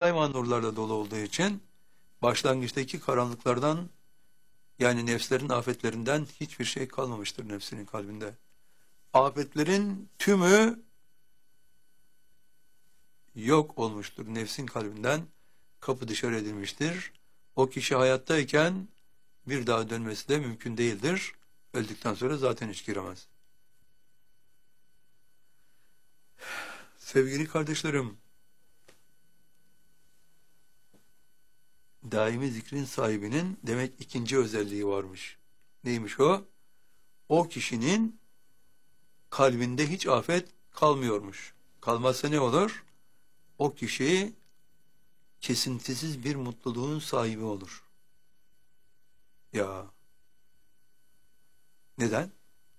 daima nurlarla dolu olduğu için başlangıçtaki karanlıklardan, yani nefslerin afetlerinden hiçbir şey kalmamıştır nefsinin kalbinde. Afetlerin tümü yok olmuştur nefsin kalbinden, kapı dışarı edilmiştir. O kişi hayattayken bir daha dönmesi de mümkün değildir. Öldükten sonra zaten hiç giremez. Sevgili kardeşlerim, daimi zikrin sahibinin demek ikinci özelliği varmış. Neymiş o? O kişinin kalbinde hiç afet kalmıyormuş. Kalmazsa ne olur? O kişi kesintisiz bir mutluluğun sahibi olur. Ya, neden?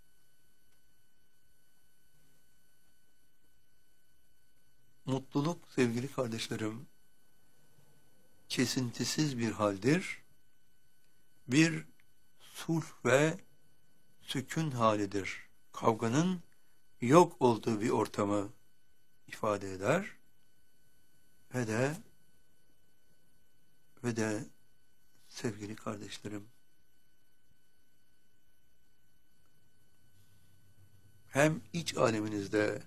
Mutluluk sevgili kardeşlerim, kesintisiz bir haldir, bir sulh ve sükun halidir. Kavganın yok olduğu bir ortamı ifade eder ve de sevgili kardeşlerim, hem iç aleminizde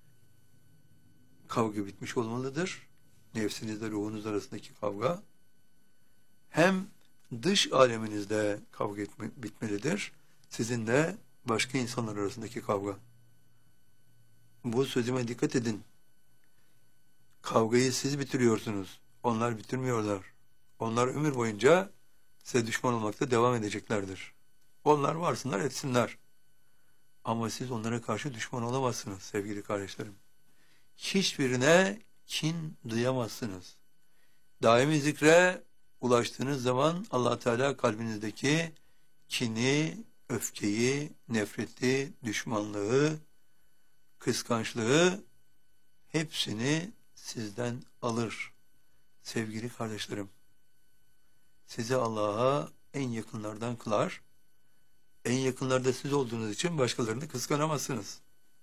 kavga bitmiş olmalıdır, nefsinizle ruhunuz arasındaki kavga, hem dış aleminizde kavga bitmelidir, sizinle başka insanlar arasındaki kavga. Bu sözüme dikkat edin. Kavgayı siz bitiriyorsunuz, onlar bitirmiyorlar. Onlar ömür boyunca size düşman olmakta devam edeceklerdir. Onlar varsınlar, etsinler. Ama siz onlara karşı düşman olamazsınız sevgili kardeşlerim. Hiçbirine kin duyamazsınız. Daimi zikre ulaştığınız zaman Allah Teala kalbinizdeki kini, öfkeyi, nefreti, düşmanlığı, kıskançlığı hepsini sizden alır. Sevgili kardeşlerim, sizi Allah'a en yakınlardan kılar. En yakınlarda siz olduğunuz için başkalarını kıskanamazsınız.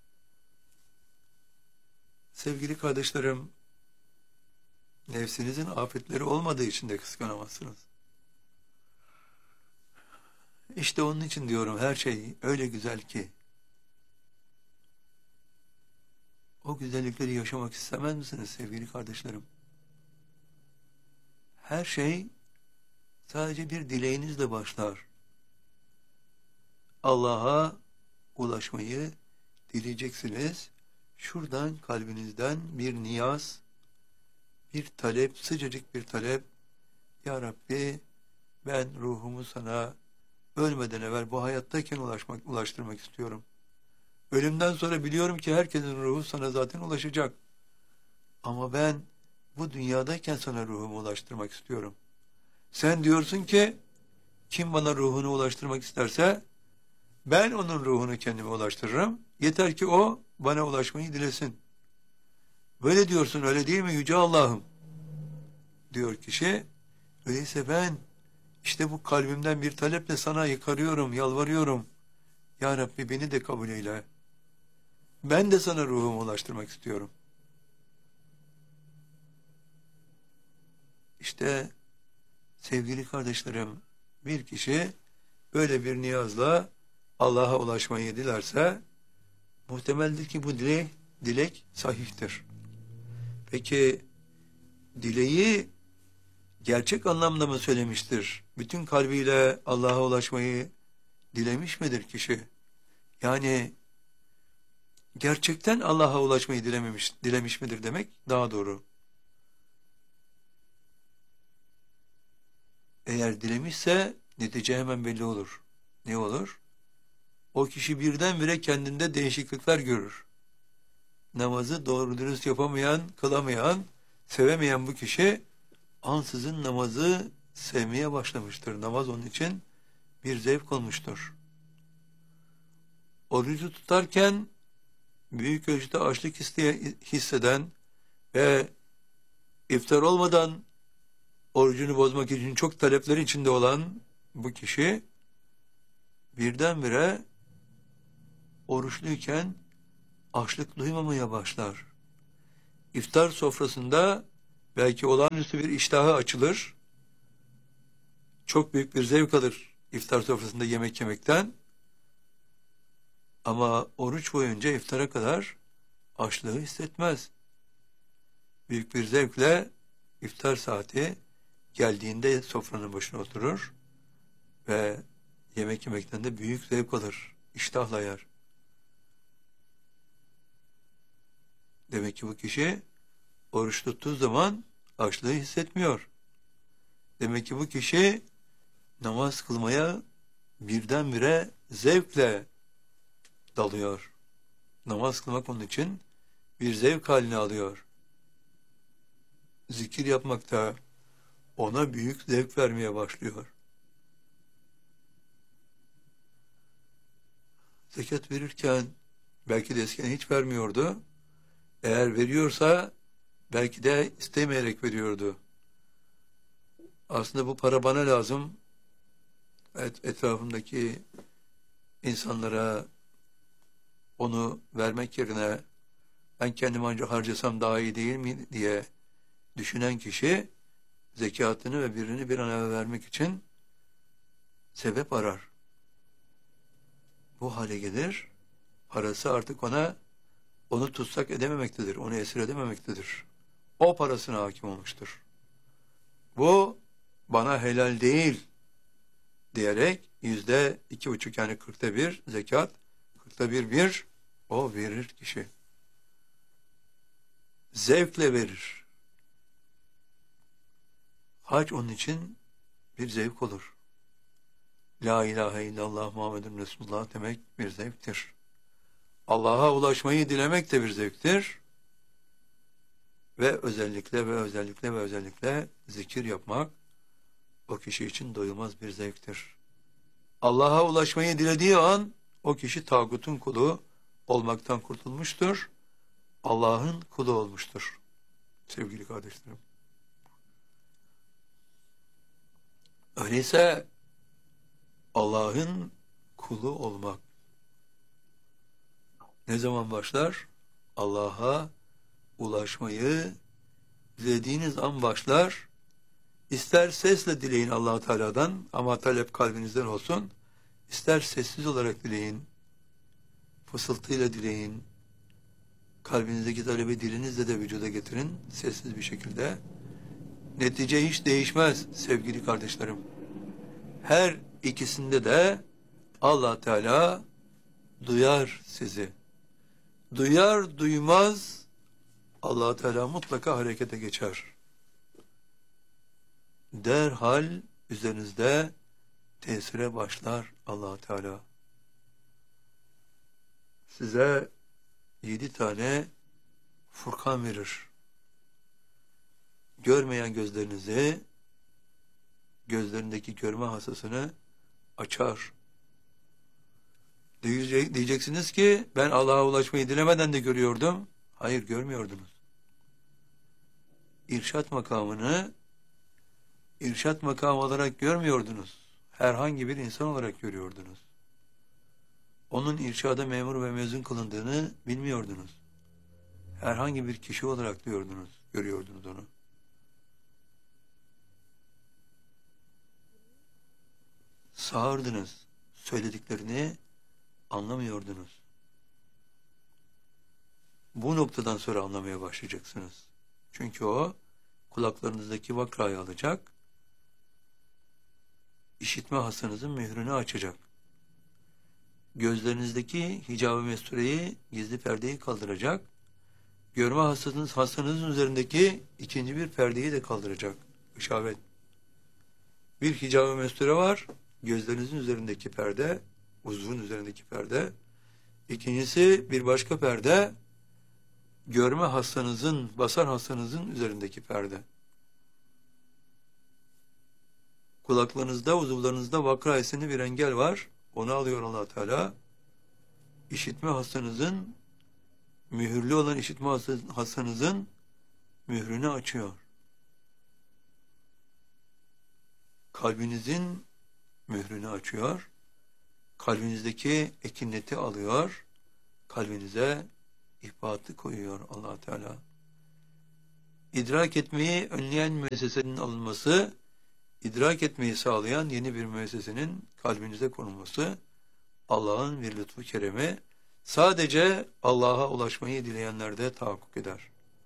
Sevgili kardeşlerim, nefsinizin afetleri olmadığı için de kıskanamazsınız. İşte onun için diyorum, her şey öyle güzel ki, o güzellikleri yaşamak istemez misiniz sevgili kardeşlerim? Her şey sadece bir dileğinizle başlar. Allah'a ulaşmayı dileyeceksiniz. Şuradan kalbinizden bir niyaz, bir talep, sıcacık bir talep. Ya Rabbi, ben ruhumu sana ölmeden evvel bu hayattayken ulaştırmak istiyorum. Ölümden sonra biliyorum ki herkesin ruhu sana zaten ulaşacak. Ama ben bu dünyadayken sana ruhumu ulaştırmak istiyorum. Sen diyorsun ki, kim bana ruhunu ulaştırmak isterse, ben onun ruhunu kendime ulaştırırım. Yeter ki o bana ulaşmayı dilesin. Böyle diyorsun, öyle değil mi Yüce Allah'ım? Diyor kişi. Öyleyse ben işte bu kalbimden bir taleple sana yıkarıyorum, yalvarıyorum. Ya Rabbi, beni de kabul eyle. Ben de sana ruhumu ulaştırmak istiyorum. İşte sevgili kardeşlerim, bir kişi böyle bir niyazla Allah'a ulaşmayı dilerse, muhtemeldir ki bu dilek sahihtir. Peki dileği gerçek anlamda mı söylemiştir? Bütün kalbiyle Allah'a ulaşmayı dilemiş midir kişi? Yani gerçekten Allah'a ulaşmayı dilemiş midir demek daha doğru. Eğer dilemişse netice hemen belli olur. Ne olur? O kişi birdenbire kendinde değişiklikler görür. Namazı doğru dürüst yapamayan, kılamayan, sevemeyen bu kişi ansızın namazı sevmeye başlamıştır. Namaz onun için bir zevk olmuştur. Orucu tutarken büyük ölçüde açlık hisseden ve iftar olmadan orucunu bozmak için çok taleplerin içinde olan bu kişi birdenbire oruçluyken açlık duymamaya başlar. İftar sofrasında Belki olağanüstü bir iştahı açılır. Çok büyük bir zevk alır iftar sofrasında yemek yemekten. Ama oruç boyunca iftara kadar açlığı hissetmez. Büyük bir zevkle iftar saati geldiğinde sofranın başına oturur ve yemek yemekten de büyük zevk alır, iştahla yer. Demek ki bu kişi oruç tuttuğu zaman açlığı hissetmiyor. Demek ki bu kişi namaz kılmaya birdenbire zevkle dalıyor. Namaz kılmak onun için bir zevk haline alıyor. Zikir yapmak da ona büyük zevk vermeye başlıyor. Zekat verirken belki de eskiden hiç vermiyordu. Eğer veriyorsa belki de istemeyerek veriyordu. Aslında bu para bana lazım. Etrafımdaki insanlara onu vermek yerine ben kendim ancak harcasam daha iyi değil mi diye düşünen kişi zekatını ve birini bir an evvel vermek için sebep arar. Bu hale gelir. Parası artık onu tutsak edememektedir. Onu esir edememektedir. O parasına hakim olmuştur. Bu bana helal değil diyerek %2,5 yani 1/40 zekat, 1/40 o verir kişi. Zevkle verir. Hac onun için bir zevk olur. La ilahe illallah Muhammedun Resulullah demek bir zevktir. Allah'a ulaşmayı dilemek de bir zevktir. Ve özellikle zikir yapmak o kişi için doyulmaz bir zevktir. Allah'a ulaşmayı dilediği an o kişi tağutun kulu olmaktan kurtulmuştur. Allah'ın kulu olmuştur. Sevgili kardeşlerim. Öyleyse Allah'ın kulu olmak ne zaman başlar? Allah'a ulaşmayı dilediğiniz an başlar. İster sesle dileyin Allah Teala'dan ama talep kalbinizden olsun. İster sessiz olarak dileyin. Fısıltıyla dileyin. Kalbinizdeki talebi dilinizle de vücuda getirin. Sessiz bir şekilde. Netice hiç değişmez sevgili kardeşlerim. Her ikisinde de Allah Teala duyar sizi. Duyar duymaz Allah Teala mutlaka harekete geçer. Derhal üzerinizde tesire başlar Allah Teala. Size 7 tane Furkan verir. Görmeyen gözlerinizi, gözlerindeki görme hasasını açar. Diyeceksiniz ki ben Allah'a ulaşmayı dilemeden de görüyordum. Hayır, görmüyordunuz. İrşat makamını irşat makamı olarak görmüyordunuz. Herhangi bir insan olarak görüyordunuz. Onun irşada memur ve mezun kılındığını bilmiyordunuz. Herhangi bir kişi olarak görüyordunuz onu. Sağırdınız. Söylediklerini anlamıyordunuz. Bu noktadan sonra anlamaya başlayacaksınız. Çünkü o kulaklarınızdaki vakrayı alacak, işitme hasanızın mührünü açacak. Gözlerinizdeki hicab-ı mestureyi, gizli perdeyi kaldıracak, görme hasanızın üzerindeki ikinci bir perdeyi de kaldıracak. İşaret. Bir hicab-ı mesture var, gözlerinizin üzerindeki perde, uzvun üzerindeki perde. İkincisi bir başka perde, görme hastanızın, basar hastanızın üzerindeki perde. Kulaklarınızda, uzuvlarınızda vakra isimli bir engel var. Onu alıyor Allah Teala. İşitme hastanızın, mühürlü olan işitme hastanızın mührünü açıyor. Kalbinizin mührünü açıyor. Kalbinizdeki ekineti alıyor. Kalbinize ihbatı koyuyor Allah Teala. idrak etmeyi önleyen müessesenin alınması, idrak etmeyi sağlayan yeni bir müessesenin kalbinize konulması, Allah'ın bir lütfu keremi, sadece Allah'a ulaşmayı dileyenlerde tahakkuk eder.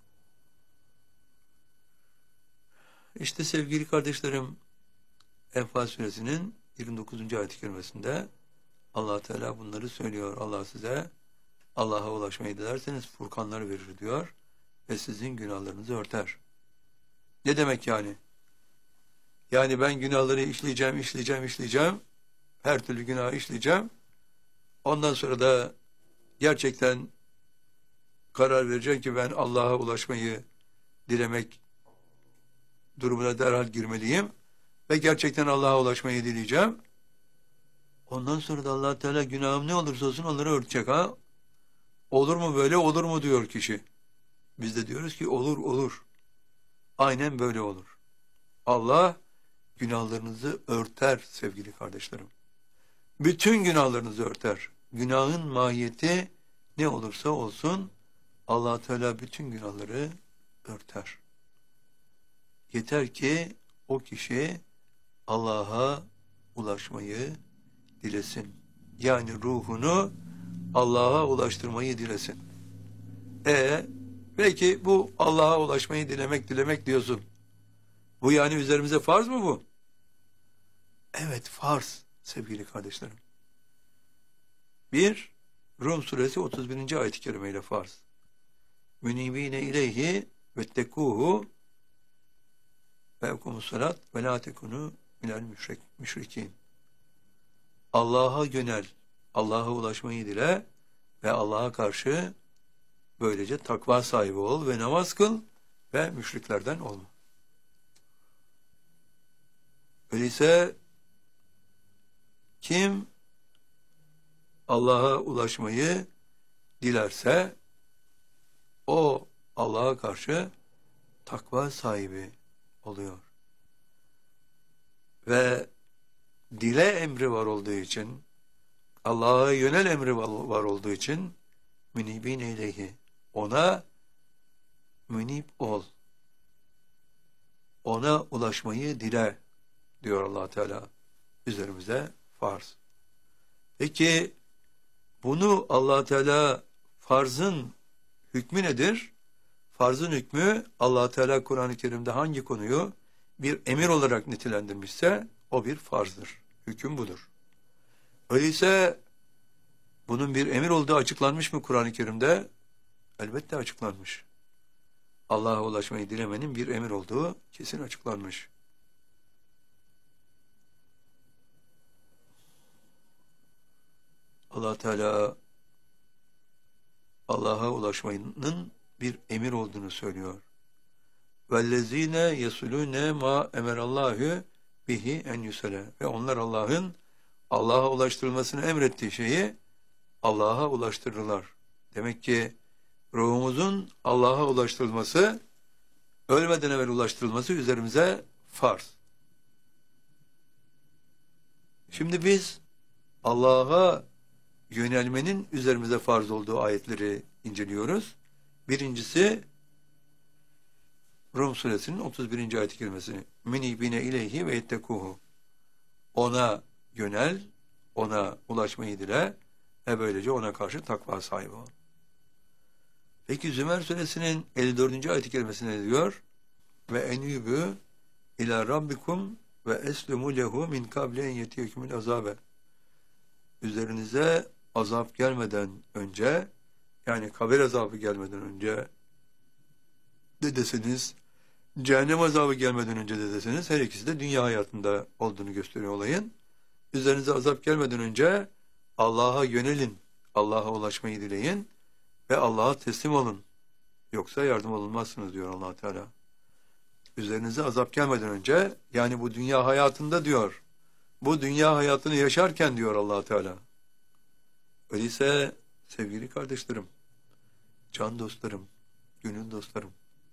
İşte sevgili kardeşlerim, Enfal suresinin 29. ayet-i kerimesinde Allah Teala bunları söylüyor. Allah size Allah'a ulaşmayı dilerseniz furkanları verir diyor ve sizin günahlarınızı örter. Ne demek yani? Yani ben günahları işleyeceğim, her türlü günahı işleyeceğim. Ondan sonra da gerçekten karar vereceğim ki ben Allah'a ulaşmayı dilemek durumuna derhal girmeliyim ve gerçekten Allah'a ulaşmayı dileyeceğim. Ondan sonra da Allah Teala günahım ne olursa olsun onları örtecek ha. Olur mu böyle, olur mu diyor kişi. Biz de diyoruz ki olur, olur. Aynen böyle olur. Allah günahlarınızı örter sevgili kardeşlerim. Bütün günahlarınızı örter. Günahın mahiyeti ne olursa olsun Allah Teala bütün günahları örter. Yeter ki o kişi Allah'a ulaşmayı dilesin. Yani ruhunu Allah'a ulaştırmayı dilesin. Peki bu Allah'a ulaşmayı dilemek diyorsun. Bu yani üzerimize farz mı bu? Evet, farz sevgili kardeşlerim. Rum suresi 31. ayet-i kerimeyle farz. Münibine ileyhi vettekuhu ve ekumus salat ve la tekunu minel müşrikin. Allah'a yönel, Allah'a ulaşmayı dile ve Allah'a karşı böylece takva sahibi ol ve namaz kıl ve müşriklerden olma. Öyleyse kim Allah'a ulaşmayı dilerse o Allah'a karşı takva sahibi oluyor. Ve dile emri var olduğu için, Allah'a yönel emri var olduğu için münibin ileyhi, ona münib ol. Ona ulaşmayı dile diyor Allah Teala. Üzerimize farz. Peki bunu Allah Teala farzın hükmü nedir? Farzın hükmü Allah Teala Kur'an-ı Kerim'de hangi konuyu bir emir olarak nitelendirmişse o bir farzdır. Hüküm budur. Öyleyse bunun bir emir olduğu açıklanmış mı Kur'an-ı Kerim'de? Elbette açıklanmış. Allah'a ulaşmayı dilemenin bir emir olduğu kesin açıklanmış. Allah Teala Allah'a ulaşmanın bir emir olduğunu söylüyor. Vellezine yesulune ma emerallahu bihi en yusale. Ve onlar Allah'a ulaştırılmasını emrettiği şeyi Allah'a ulaştırırlar. Demek ki ruhumuzun Allah'a ulaştırılması, ölmeden evvel ulaştırılması üzerimize farz. Şimdi biz Allah'a yönelmenin üzerimize farz olduğu ayetleri inceliyoruz. Birincisi Rum suresinin 31. ayet-i kerimesi. Münibine ileyhi ve yettekuhu. Ona yönel, ona ulaşmayı dile ve böylece ona karşı takva sahibi ol. Peki Zümer suresinin 54. ayet-i kerimesinde ne diyor? Ve enübü ila rabbikum ve eslimu lehu min kable en yetiyekümül azabe. Üzerinize azap gelmeden önce, yani kabir azabı gelmeden önce de deseniz, cehennem azabı gelmeden önce de deseniz, her ikisi de dünya hayatında olduğunu gösteriyor olayın. Üzerinize azap gelmeden önce Allah'a yönelin, Allah'a ulaşmayı dileyin ve Allah'a teslim olun. Yoksa yardım olunmazsınız diyor Allah Teala. Üzerinize azap gelmeden önce, yani bu dünya hayatında diyor, bu dünya hayatını yaşarken diyor Allah Teala. Öyleyse sevgili kardeşlerim, can dostlarım, gönül dostlarım,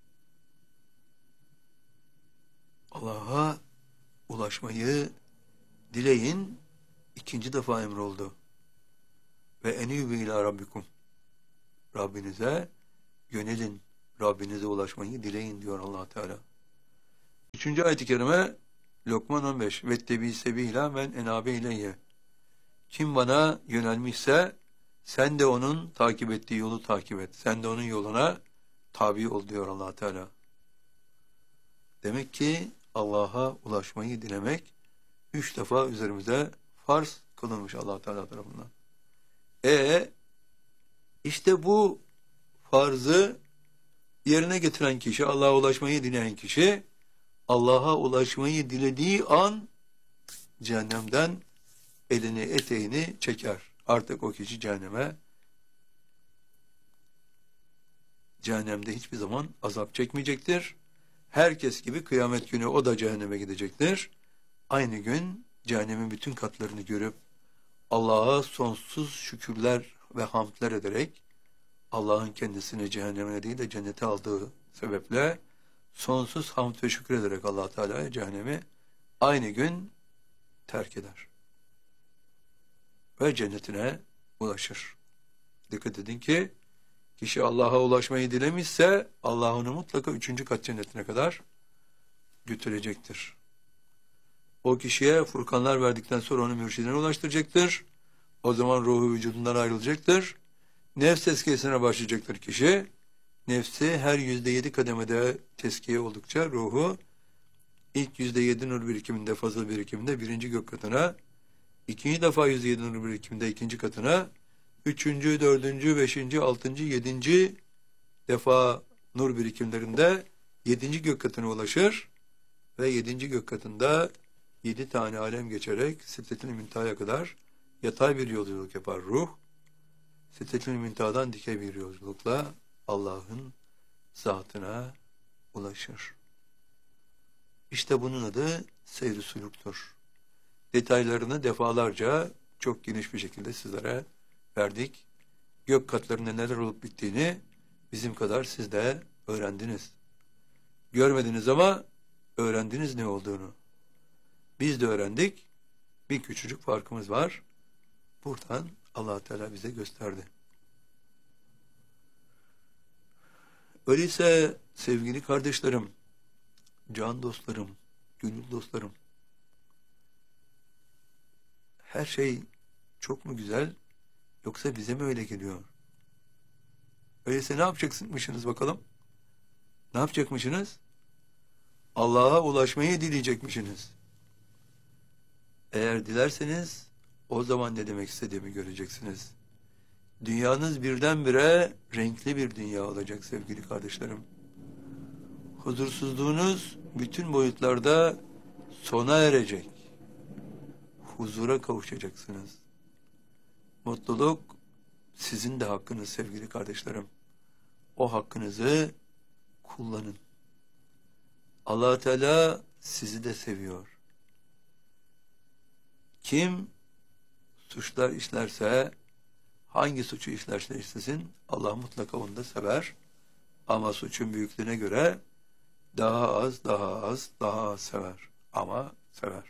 Allah'a ulaşmayı dileyin, ikinci defa emroldu. Ve enîbû ilâ rabbikum. Rabbinize yönelin Rabbinize ulaşmayı dileyin diyor Allah Teala. 3. ayet-i kerime Lokman 15. Vettebi sebila men enabe ileyye. Kim bana yönelmişse sen de onun takip ettiği yolu takip et. Sen de onun yoluna tabi ol diyor Allah Teala. Demek ki Allah'a ulaşmayı dilemek 3 defa üzerimize farz kılınmış Allah Teala tarafından. İşte bu farzı yerine getiren kişi, Allah'a ulaşmayı dileyen kişi, Allah'a ulaşmayı dilediği an cehennemden elini eteğini çeker. Artık o kişi cehennemde hiçbir zaman azap çekmeyecektir. Herkes gibi kıyamet günü o da cehenneme gidecektir. Aynı gün cehennemin bütün katlarını görüp Allah'a sonsuz şükürler ve hamdler ederek Allah'ın kendisini cehenneme değil de cennete aldığı sebeple sonsuz hamd ve şükür ederek Allah Teala'ya cehennemi aynı gün terk eder. Ve cennetine ulaşır. Dikkat edin ki kişi Allah'a ulaşmayı dilemişse Allah onu mutlaka 3. kat cennetine kadar götürecektir. O kişiye Furkanlar verdikten sonra onu mürşidine ulaştıracaktır. O zaman ruhu vücudundan ayrılacaktır. Nefs tezkiyesine başlayacaktır kişi. Nefsi her %7 kademede tezkiye oldukça ruhu ilk %7 nur birikiminde, fazıl birikiminde 1. gök katına, ikinci defa %7 nur birikiminde 2. katına, 3., 4., 5., 6., 7. defa nur birikimlerinde 7. gök katına ulaşır ve 7. gök katında 7 tane alem geçerek Sidretül Müntaha'ya kadar yatay bir yolculuk yapar ruh. Sidretül Müntaha'dan dikey bir yolculukla Allah'ın zatına ulaşır. İşte bunun adı seyr-i suluktur. Detaylarını defalarca çok geniş bir şekilde sizlere verdik. Gök katlarında neler olup bittiğini bizim kadar siz de öğrendiniz. Görmediniz ama öğrendiniz ne olduğunu. Biz de öğrendik. Bir küçücük farkımız var. Buradan Allah Teala bize gösterdi. Öyleyse sevgili kardeşlerim, can dostlarım, gönül dostlarım, her şey çok mu güzel yoksa bize mi öyle geliyor? Öyleyse ne yapacakmışsınız bakalım? Ne yapacakmışsınız? Allah'a ulaşmayı dileyecekmişsiniz. Eğer dilerseniz o zaman ne demek istediğimi göreceksiniz. Dünyanız birdenbire renkli bir dünya olacak sevgili kardeşlerim. Huzursuzluğunuz bütün boyutlarda sona erecek. Huzura kavuşacaksınız. Mutluluk sizin de hakkınız sevgili kardeşlerim. O hakkınızı kullanın. Allah Teala sizi de seviyor. Kim suçlar işlerse, hangi suçu işlerse işlesin, Allah mutlaka onu da sever. Ama suçun büyüklüğüne göre daha az sever. Ama sever.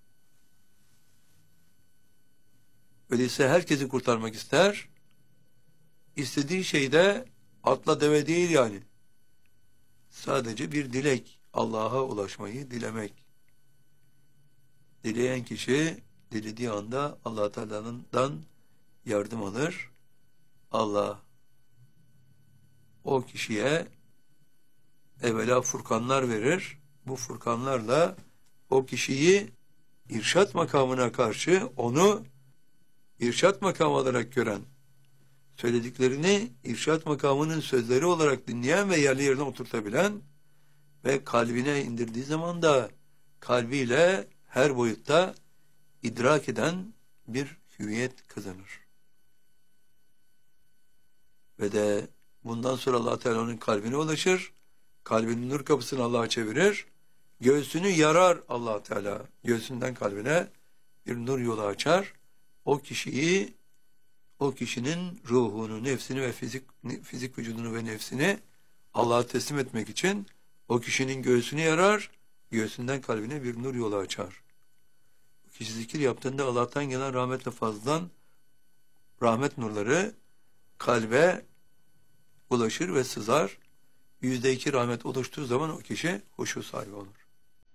Öyleyse herkesi kurtarmak ister. İstediği şey de atla deve değil yani. Sadece bir dilek. Allah'a ulaşmayı dilemek. Dileyen kişi dilediği anda Allah Teala'dan yardım alır. Allah o kişiye evvela furkanlar verir. Bu furkanlarla o kişiyi irşat makamına karşı onu irşat makamı olarak gören, söylediklerini irşat makamının sözleri olarak dinleyen ve yerli yerine oturtabilen ve kalbine indirdiği zaman da kalbiyle her boyutta idrak eden bir hüviyet kazanır. Ve de bundan sonra Allah Teala'nın kalbine ulaşır. Kalbinin nur kapısını Allah'a çevirir. Göğsünü yarar Allah Teala. Göğsünden kalbine bir nur yolu açar. O kişiyi, o kişinin ruhunu, nefsini ve fizik vücudunu ve nefsini Allah'a teslim etmek için o kişinin göğsünü yarar. Göğsünden kalbine bir nur yolu açar. O kişi zikir yaptığında Allah'tan gelen rahmetle fazladan rahmet nurları kalbe ulaşır ve sızar. %2 rahmet oluştuğu zaman o kişi huşu sahibi olur.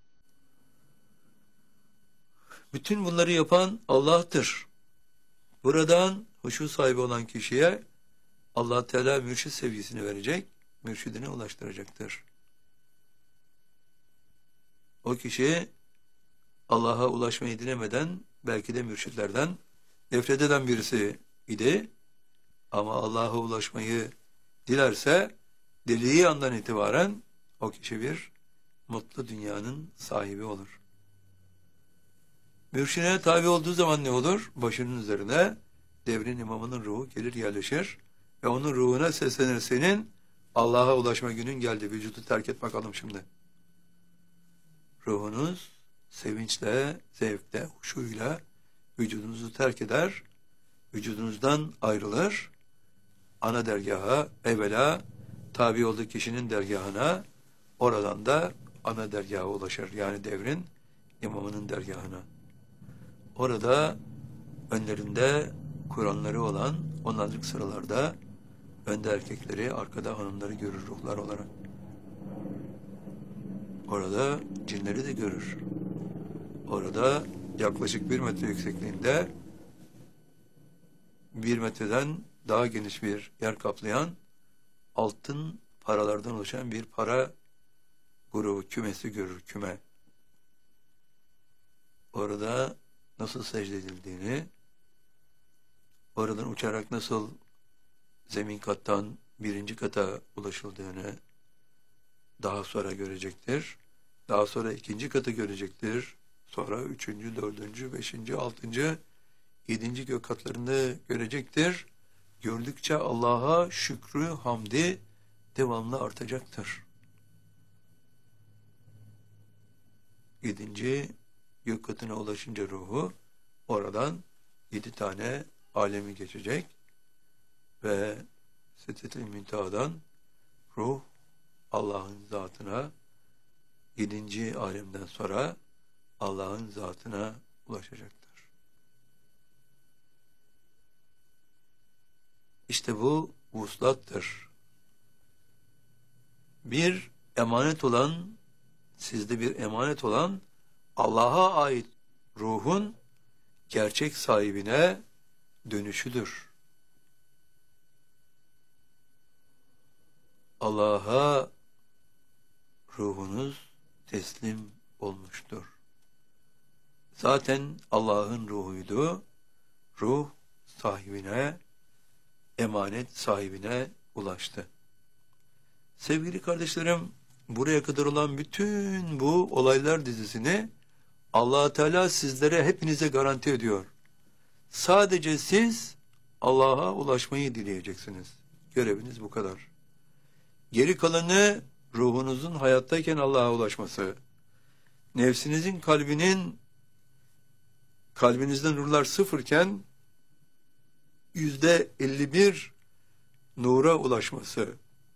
Bütün bunları yapan Allah'tır. Buradan huşu sahibi olan kişiye Allah Teala mürşid sevgisini verecek, mürşidine ulaştıracaktır. O kişi Allah'a ulaşmayı dilemeden belki de mürşitlerden nefret eden birisi idi. Ama Allah'a ulaşmayı dilerse dilediği andan itibaren o kişi bir mutlu dünyanın sahibi olur. Mürşidine tabi olduğu zaman ne olur? Başının üzerine devrin imamının ruhu gelir yerleşir ve onun ruhuna seslenir, senin Allah'a ulaşma günün geldi, vücudu terk et bakalım şimdi. Ruhunuz sevinçle, zevkle, huşuyla vücudunuzu terk eder, vücudunuzdan ayrılır, ana dergaha, evvela tabi olduğu kişinin dergahına, oradan da ana dergaha ulaşır. Yani devrin imamının dergahına. Orada önlerinde Kur'anları olan onlarlık sıralarda önde erkekleri, arkada hanımları görür ruhlar olarak. Orada cinleri de görür. Orada yaklaşık 1 metre yüksekliğinde 1 metreden daha geniş bir yer kaplayan altın paralardan oluşan bir para grubu, kümesi görür, küme. Orada nasıl secde edildiğini, oradan uçarak nasıl zemin kattan 1. kata ulaşıldığını daha sonra görecektir. Daha sonra 2. katı görecektir. Sonra 3., 4., 5., 6., 7. gök katlarını görecektir. Gördükçe Allah'a şükrü, hamdi devamlı artacaktır. 7. gök katına ulaşınca ruhu oradan 7 tane alemi geçecek ve Sidret-i Münteha'dan ruh Allah'ın zatına 7. alemden sonra Allah'ın zatına ulaşacaktır. İşte bu vuslattır. Bir emanet olan, sizde bir emanet olan Allah'a ait ruhun gerçek sahibine dönüşüdür. Allah'a ruhunuz teslim olmuştur. Zaten Allah'ın ruhuydu. Ruh sahibine, emanet sahibine ulaştı. Sevgili kardeşlerim, buraya kadar olan bütün bu olaylar dizisini Allah Teala sizlere, hepinize garanti ediyor. Sadece siz Allah'a ulaşmayı dileyeceksiniz. Göreviniz bu kadar. Geri kalanı ruhunuzun hayattayken Allah'a ulaşması, nefsinizin kalbinizden nurlar sıfırken %51 nura ulaşması,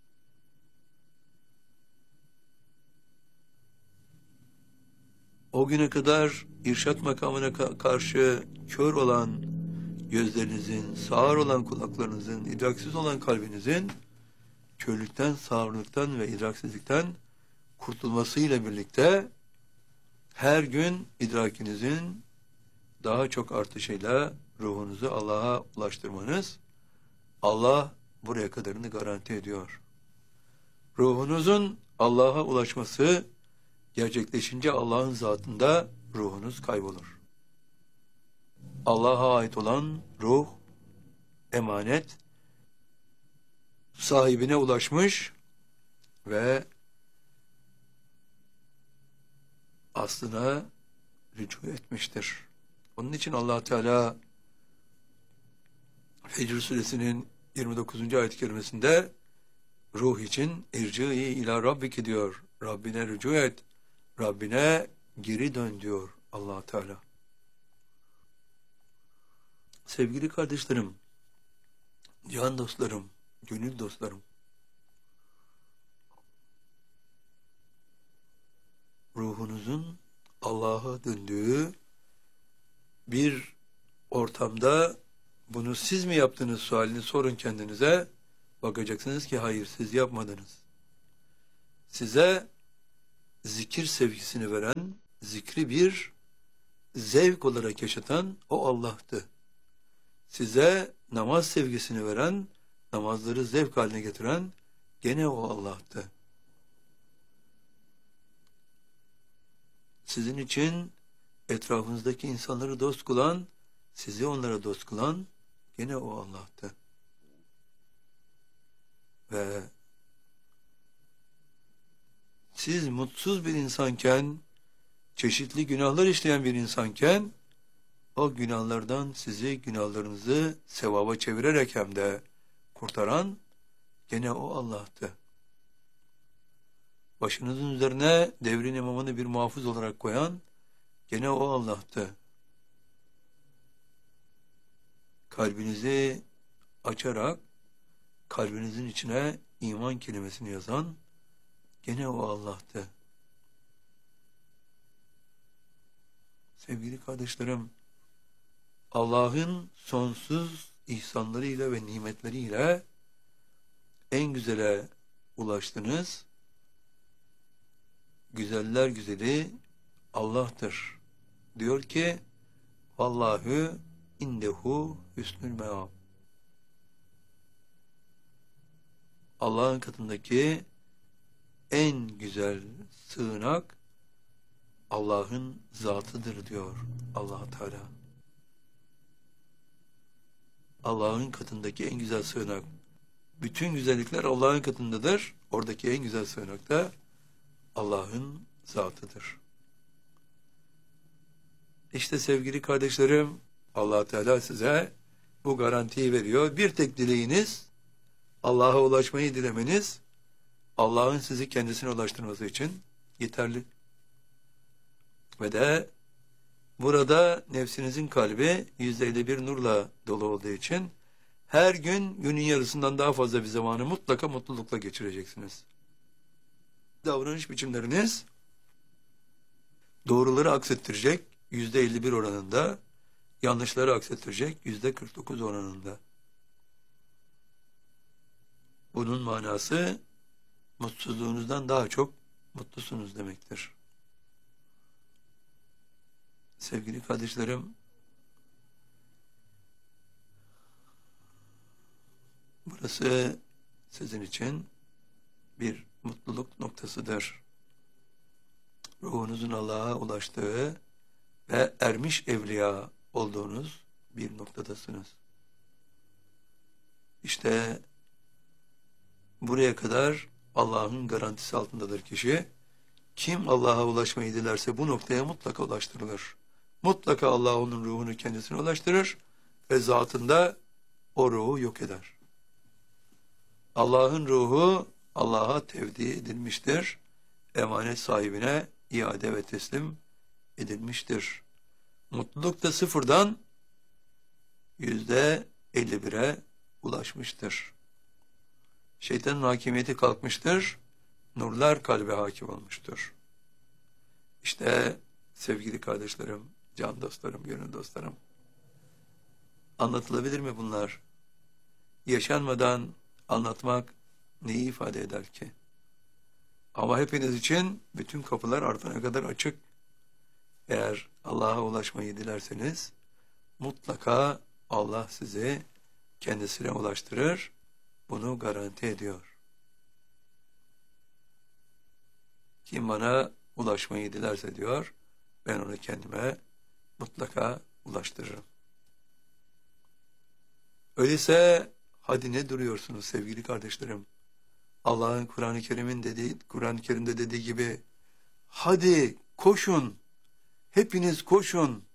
o güne kadar irşat makamına karşı kör olan gözlerinizin, sağır olan kulaklarınızın, idraksiz olan kalbinizin körlükten, sağırlıktan ve idraksizlikten kurtulmasıyla birlikte her gün idrakinizin daha çok artışıyla ruhunuzu Allah'a ulaştırmanız, Allah buraya kadarını garanti ediyor. Ruhunuzun Allah'a ulaşması gerçekleşince Allah'ın zatında ruhunuz kaybolur. Allah'a ait olan ruh, emanet, sahibine ulaşmış ve aslına rücu etmiştir. Onun için Allah Teala Fecr suresinin 29. ayet-i kerimesinde ruh için irci ila rabbiki diyor. Rabbine rücu et. Rabbine geri dön diyor Allah Teala. Sevgili kardeşlerim, can dostlarım, gönül dostlarım, ruhunuzun Allah'a döndüğü bir ortamda bunu siz mi yaptınız sualini sorun kendinize. Bakacaksınız ki hayır, siz yapmadınız. Size zikir sevgisini veren, zikri bir zevk olarak yaşatan o Allah'tı. Size namaz sevgisini veren, namazları zevk haline getiren gene o Allah'tı. Sizin için etrafınızdaki insanları dost kılan, sizi onlara dost kılan gene o Allah'tı. Ve siz mutsuz bir insanken, çeşitli günahlar işleyen bir insanken, o günahlardan sizi, günahlarınızı sevaba çevirerek hem de kurtaran gene o Allah'tı. Başınızın üzerine devrin imamını bir muhafız olarak koyan gene o Allah'tı. Kalbinizi açarak kalbinizin içine iman kelimesini yazan gene o Allah'tı. Sevgili kardeşlerim, Allah'ın sonsuz ihsanlarıyla ve nimetleriyle en güzele ulaştınız. Güzeller güzeli Allah'tır. Diyor ki, Vallahu indehu hüsnül meab. Allah'ın katındaki en güzel sığınak Allah'ın zatıdır diyor Allah Teala. Allah'ın katındaki en güzel sığınak. Bütün güzellikler Allah'ın katındadır. Oradaki en güzel sığınak da Allah'ın zatıdır. İşte sevgili kardeşlerim, Allah Teala size bu garantiyi veriyor. Bir tek dileğiniz, Allah'a ulaşmayı dilemeniz, Allah'ın sizi kendisine ulaştırması için yeterli. Ve de burada nefsinizin kalbi %51 nurla dolu olduğu için her gün günün yarısından daha fazla bir zamanı mutlaka mutlulukla geçireceksiniz. Davranış biçimleriniz doğruları aksettirecek %51 oranında, yanlışları aksettirecek %49 oranında. Bunun manası mutsuzluğunuzdan daha çok mutlusunuz demektir. Sevgili kardeşlerim, burası sizin için bir mutluluk noktasıdır. Ruhunuzun Allah'a ulaştığı ve ermiş evliya olduğunuz bir noktadasınız. İşte buraya kadar Allah'ın garantisi altındadır kişi. Kim Allah'a ulaşmayı dilerse bu noktaya mutlaka ulaştırılır. Mutlaka Allah onun ruhunu kendisine ulaştırır ve zatında o ruhu yok eder. Allah'ın ruhu Allah'a tevdi edilmiştir. Emanet sahibine iade ve teslim edilmiştir. Mutluluk da sıfırdan %51'e ulaşmıştır. Şeytanın hakimiyeti kalkmıştır. Nurlar kalbe hakim olmuştur. İşte sevgili kardeşlerim, can dostlarım, gönül dostlarım. Anlatılabilir mi bunlar? Yaşanmadan anlatmak neyi ifade eder ki? Ama hepiniz için bütün kapılar ardına kadar açık. Eğer Allah'a ulaşmayı dilerseniz mutlaka Allah sizi kendisine ulaştırır. Bunu garanti ediyor. Kim bana ulaşmayı dilerse diyor, ben onu kendime mutlaka ulaştırırım. Öyleyse hadi ne duruyorsunuz sevgili kardeşlerim? Allah'ın Kur'an-ı Kerim'de dediği gibi hadi koşun, hepiniz koşun.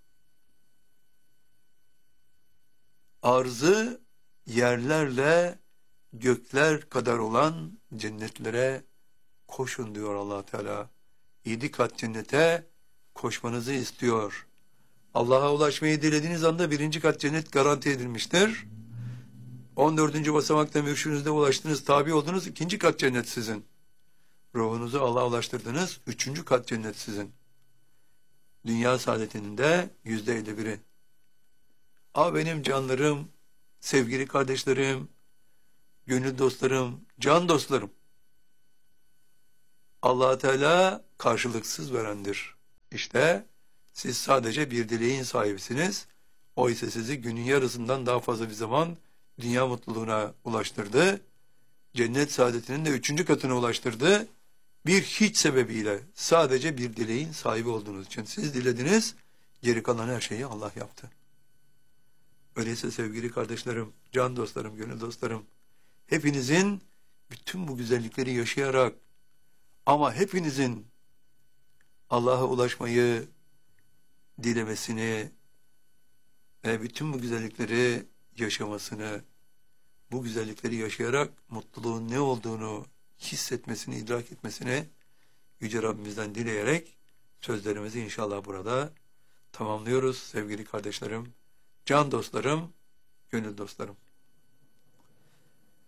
Arzı yerlerle gökler kadar olan cennetlere koşun diyor Allah Teala. 7 kat cennete koşmanızı istiyor. Allah'a ulaşmayı dilediğiniz anda 1. kat cennet garanti edilmiştir. 14. basamakta mürşidinize ulaştınız, tabi oldunuz, 2. kat cennet sizin. Ruhunuzu Allah'a ulaştırdınız, 3. kat cennet sizin. Dünya saadetinin de %51'i. Benim canlarım, sevgili kardeşlerim, gönül dostlarım, can dostlarım. Allah Teala karşılıksız verendir. İşte siz sadece bir dileğin sahibisiniz. O ise sizi günün yarısından daha fazla bir zaman dünya mutluluğuna ulaştırdı. Cennet saadetinin de 3. katına ulaştırdı. Bir hiç sebebiyle sadece bir dileğin sahibi olduğunuz için siz dilediniz, geri kalan her şeyi Allah yaptı. Öyleyse sevgili kardeşlerim, can dostlarım, gönül dostlarım, hepinizin bütün bu güzellikleri yaşayarak ama hepinizin Allah'a ulaşmayı dilemesini ve bütün bu güzellikleri yaşamasını, bu güzellikleri yaşayarak mutluluğun ne olduğunu hissetmesini, idrak etmesini Yüce Rabbimizden dileyerek sözlerimizi inşallah burada tamamlıyoruz sevgili kardeşlerim, can dostlarım, gönül dostlarım.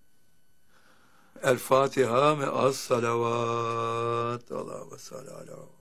El Fatiha ve az salavat. Allahu ve sallallahu